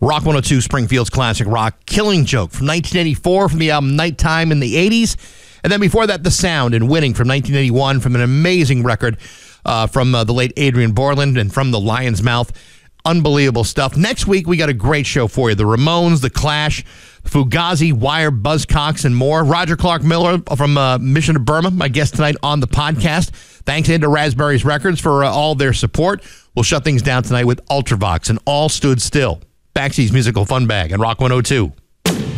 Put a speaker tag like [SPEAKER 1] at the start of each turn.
[SPEAKER 1] Rock 102, Springfield's classic rock, Killing Joke from 1984 from the album Nighttime in the 80s. And then before that, The Sound and Winning from 1981 from an amazing record from the late Adrian Borland and from the Lion's Mouth. Unbelievable stuff. Next week, we got a great show for you. The Ramones, The Clash, Fugazi, Wire, Buzzcocks, and more. Roger Clark Miller from Mission to Burma, my guest tonight on the podcast. Thanks to Raspberries Records for all their support. We'll shut things down tonight with Ultravox and All Stood Still. Baxi's musical fun bag and Rock 102.